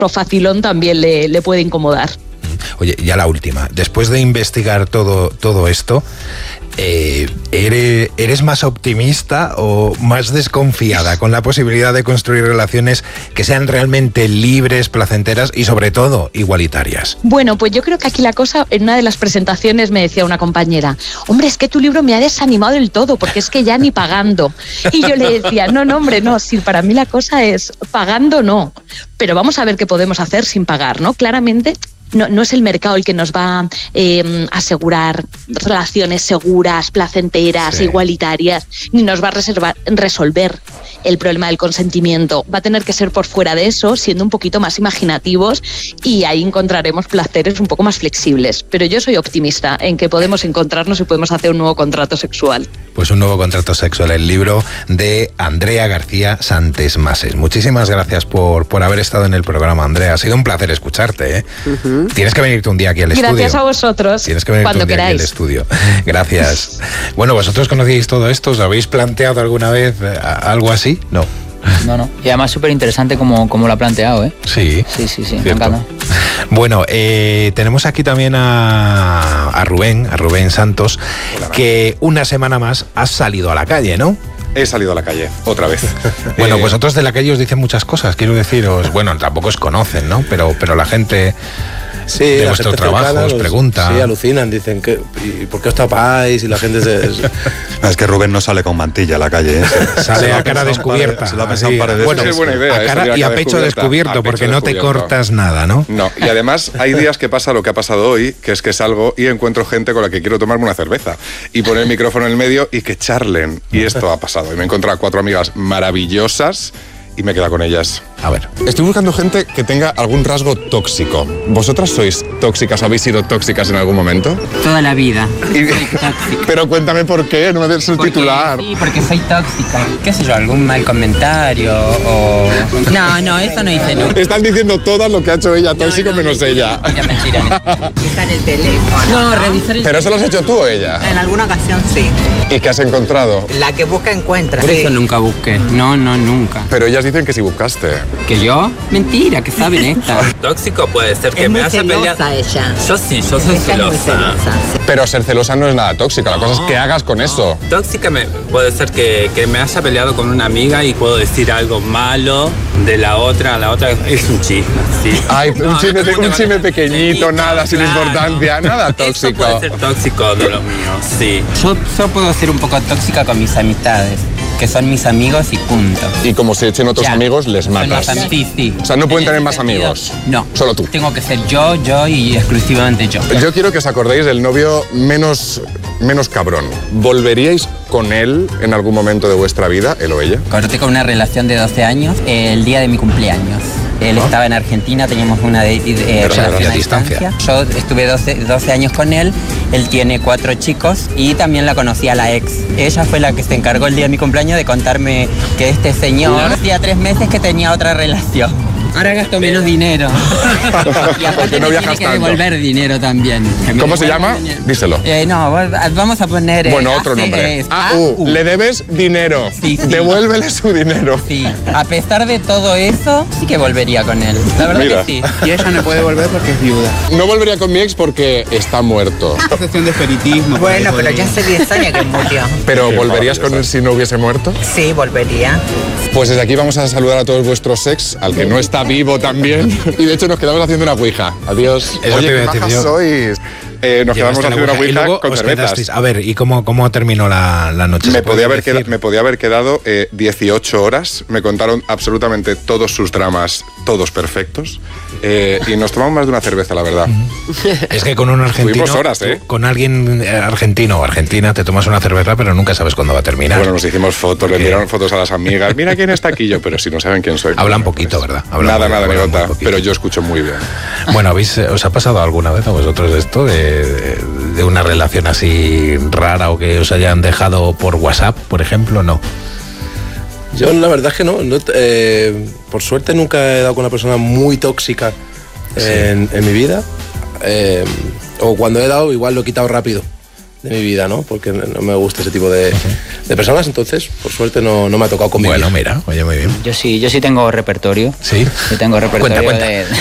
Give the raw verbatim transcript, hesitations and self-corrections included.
facilón también le, le puede incomodar. Oye, ya la última. Después de investigar todo, todo esto, eh, ¿eres, ¿eres más optimista o más desconfiada con la posibilidad de construir relaciones que sean realmente libres, placenteras y sobre todo igualitarias? Bueno, pues yo creo que aquí la cosa, en una de las presentaciones me decía una compañera, hombre, es que tu libro me ha desanimado del todo, porque es que ya ni pagando. Y yo le decía, no, no, hombre, no, si para mí la cosa es pagando no, pero vamos a ver qué podemos hacer sin pagar, ¿no? Claramente No, no es el mercado el que nos va a eh, asegurar relaciones seguras, placenteras, sí. igualitarias, ni nos va a reservar, resolver el problema del consentimiento. Va a tener que ser por fuera de eso, siendo un poquito más imaginativos, y ahí encontraremos placeres un poco más flexibles. Pero yo soy optimista en que podemos encontrarnos y podemos hacer un nuevo contrato sexual. Pues un nuevo contrato sexual, el libro de Andrea García Santesmases. Muchísimas gracias por, por haber estado en el programa, Andrea. Ha sido un placer escucharte, ¿eh? Uh-huh. Tienes que venirte un día aquí al Gracias estudio. Gracias a vosotros. Tienes que venirte cuando un día queráis. aquí al estudio. Gracias. Bueno, ¿vosotros conocíais todo esto? ¿Os habéis planteado alguna vez algo así? No. No, no. Y además súper interesante como, como lo ha planteado, ¿eh? Sí. Sí, sí, sí. Cierto. Me encanta. Bueno, eh, tenemos aquí también a, a Rubén, a Rubén Santos, Hola, que una semana más has salido a la calle, ¿no? He salido a la calle, otra vez. Bueno, eh... pues otros de la calle os dicen muchas cosas, quiero deciros, bueno, tampoco os conocen, ¿no? Pero, pero la gente... Sí, de la vuestro gente trabajo cercana, os pregunta. Sí, alucinan, dicen, que ¿y por qué os tapáis? Y la gente se... Es que Rubén no sale con mantilla a la calle, ¿eh? Sale a cara descubierta. Se lo ha pensado un par de veces. Bueno, es buena idea, a cara y a pecho descubierto, a porque pecho no descubierto. te cortas nada, ¿no? No, y además hay días que pasa lo que ha pasado hoy, que es que salgo y encuentro gente con la que quiero tomarme una cerveza y poner el micrófono en el medio y que charlen. Y esto ha pasado. Y me he encontrado cuatro amigas maravillosas y me he quedado con ellas. A ver. Estoy buscando gente que tenga algún rasgo tóxico. ¿Vosotras sois tóxicas o habéis sido tóxicas en algún momento? Toda la vida. Y... Pero cuéntame por qué, no me des el porque, titular. Sí, porque soy tóxica. ¿Qué sé yo? ¿Algún mal comentario o...? No, no, eso no hice nunca. Están diciendo todas lo que ha hecho ella tóxico no, no, menos mentira, ella. Mentira, mentira, mentira. Revisar el teléfono. No, revisar el ¿Pero eso lo has hecho tú o ella? En alguna ocasión sí. ¿Y qué has encontrado? La que busca encuentra. Por sí. eso nunca busqué. No, no, nunca. Pero ellas dicen que sí buscaste. ¿Que yo? Mentira, que saben esta. Tóxico puede ser que es me hace pelear. Ella. Yo sí, yo soy celosa. celosa sí. Pero ser celosa no es nada tóxica, la cosa es que hagas con eso. Tóxica me, puede ser que, que me haya peleado con una amiga y puedo decir algo malo de la otra, la otra es un chisme. ¿Sí? Ay, no, un chisme, no, un chisme pequeñito, pequeñito, nada, claro. Sin importancia, nada tóxico. Eso puede ser tóxico de lo mío, sí. Yo, yo puedo ser un poco tóxica con mis amistades, que son mis amigos y punto. Y como se echen otros ya. amigos, les matas. Am- sí, sí. O sea, no pueden tener más sentido, amigos. No. Solo tú. Tengo que ser yo, yo y exclusivamente yo. Yo quiero que os acordéis del novio menos, menos cabrón. ¿Volveríais con él en algún momento de vuestra vida, él o ella? Corté con una relación de doce años el día de mi cumpleaños. Él ¿Oh? estaba en Argentina, teníamos una de, de, relación a distancia. distancia. Yo estuve doce, doce años con él, él tiene cuatro chicos y también la conocí a la ex. Ella fue la que se encargó el día de mi cumpleaños de contarme que este señor hacía tres meses que tenía otra relación. Ahora gasto menos dinero. Y aparte no me viajas tiene que tanto. devolver dinero también. ¿Cómo se llama? Díselo. Eh, no, vamos a poner... Eh, bueno, otro nombre. A U. Le debes dinero. Sí, sí. Devuélvele su dinero. Sí. A pesar de todo eso, sí que volvería con él. La verdad Mira. que sí. Y ella no puede volver porque es viuda. No volvería con mi ex porque está muerto. Una cuestión de espiritismo. Bueno, pero ya hace diez años que murió. ¿Pero volverías con él si no hubiese muerto? Sí, volvería. Pues desde aquí vamos a saludar a todos vuestros ex, al que no está vivo también. Y de hecho nos quedamos haciendo una ouija. Adiós. Eso Oye, te qué iba a decir majas yo. sois. Eh, nos quedamos haciendo una ouija con cervezas. Quedasteis. A ver, ¿y cómo, cómo terminó la, la noche? Me podía, haber quedado, me podía haber quedado eh, dieciocho horas. Me contaron absolutamente todos sus dramas, todos perfectos. Eh, y nos tomamos más de una cerveza, la verdad. Es que con un argentino, Tuvimos horas, ¿eh? con alguien argentino o argentina, te tomas una cerveza, pero nunca sabes cuándo va a terminar. Bueno, nos hicimos fotos, le enviaron fotos a las amigas. Mira quién está aquí, yo, pero si no saben quién soy. Hablan poquito, pues, ¿verdad? Hablan nada, muy, nada, hablan Nigota, pero yo escucho muy bien. Bueno, ¿habéis, ¿os ha pasado alguna vez a vosotros esto de, de, de una relación así rara o que os hayan dejado por WhatsApp, por ejemplo? No. Yo la verdad es que no, no eh, por suerte nunca he dado con una persona muy tóxica en, sí. en mi vida, eh, o cuando he dado igual lo he quitado rápido, de mi vida, ¿no? Porque no me gusta ese tipo de, de personas, entonces, por suerte, no, no me ha tocado convivir. Bueno, mira, oye, muy bien. Yo sí, yo sí tengo repertorio. Sí. Yo tengo repertorio Cuenta, cuenta. de...